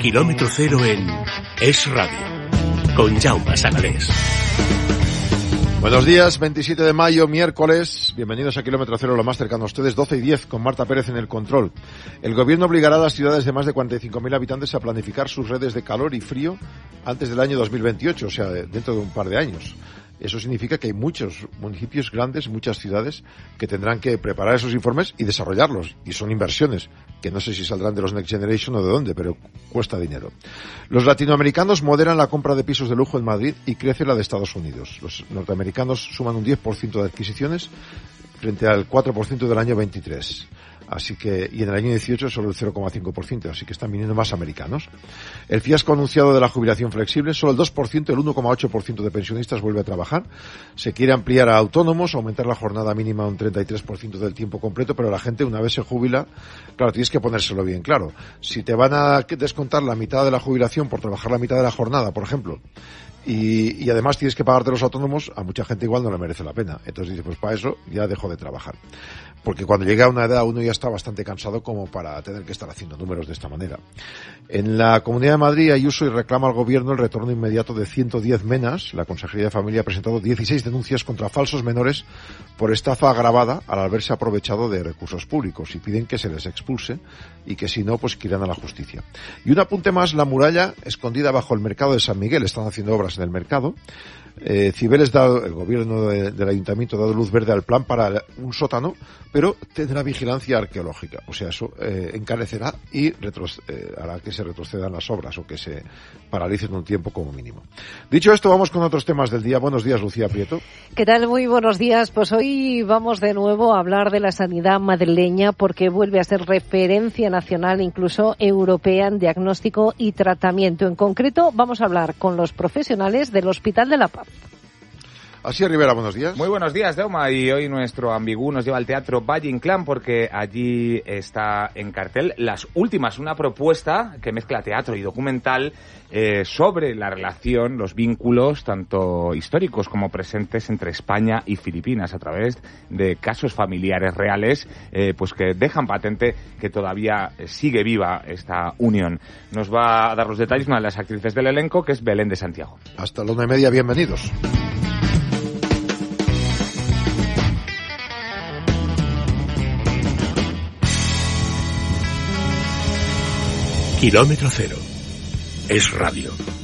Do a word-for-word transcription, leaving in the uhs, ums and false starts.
Kilómetro Cero en Es Radio, con Jaume Sagalés. Buenos días, veintisiete de mayo, miércoles. Bienvenidos a Kilómetro Cero, lo más cercano a ustedes, doce y diez, con Marta Pérez en el control. El gobierno obligará a las ciudades de más de cuarenta y cinco mil habitantes a planificar sus redes de calor y frío antes del año dos mil veintiocho, o sea, dentro de un par de años. Eso significa que hay muchos municipios grandes, muchas ciudades, que tendrán que preparar esos informes y desarrollarlos. Y son inversiones, que no sé si saldrán de los Next Generation o de dónde, pero cuesta dinero. Los latinoamericanos moderan la compra de pisos de lujo en Madrid y crece la de Estados Unidos. Los norteamericanos suman un diez por ciento de adquisiciones frente al cuatro por ciento del año veintitrés. Así que, y en el año dieciocho solo el cero coma cinco por ciento, así que están viniendo más americanos. El fiasco anunciado de la jubilación flexible, solo el dos por ciento, el uno coma ocho por ciento de pensionistas vuelve a trabajar. Se quiere ampliar a autónomos, aumentar la jornada mínima a un treinta y tres por ciento del tiempo completo, pero la gente una vez se jubila, claro, tienes que ponérselo bien claro. Si te van a descontar la mitad de la jubilación por trabajar la mitad de la jornada, por ejemplo, Y, y además tienes que pagarte los autónomos, a mucha gente igual no le merece la pena. Entonces dice, pues para eso ya dejo de trabajar. Porque cuando llega a una edad uno ya está bastante cansado como para tener que estar haciendo números de esta manera. En la Comunidad de Madrid, Ayuso reclama al gobierno el retorno inmediato de ciento diez menas. La Consejería de Familia ha presentado dieciséis denuncias contra falsos menores por estafa agravada al haberse aprovechado de recursos públicos y piden que se les expulse y que si no, pues que irán a la justicia. Y un apunte más, la muralla escondida bajo el mercado de San Miguel. Están haciendo obras en el mercado. Eh, Cibeles da, el gobierno de, del ayuntamiento ha dado luz verde al plan para un sótano, pero tendrá vigilancia arqueológica, o sea, eso eh, encarecerá y retro, eh, hará que se retrocedan las obras o que se paralicen un tiempo como mínimo. Dicho esto, vamos con otros temas del día. Buenos días, Lucía Prieto. ¿Qué tal? Muy buenos días. Pues hoy vamos de nuevo a hablar de la sanidad madrileña porque vuelve a ser referencia nacional, incluso europea, en diagnóstico y tratamiento. En concreto, vamos a hablar con los profesionales del Hospital de la Paz. Así Rivera, buenos días. Muy buenos días, Deuma, y hoy nuestro ambigú nos lleva al Teatro Valle Inclán porque allí está en cartel Las Últimas, una propuesta que mezcla teatro y documental eh, sobre la relación, los vínculos, tanto históricos como presentes entre España y Filipinas a través de casos familiares reales, eh, pues que dejan patente que todavía sigue viva esta unión. Nos va a dar los detalles una de las actrices del elenco, que es Belén de Santiago. Hasta la una y media, bienvenidos. Kilómetro Cero. Es Radio.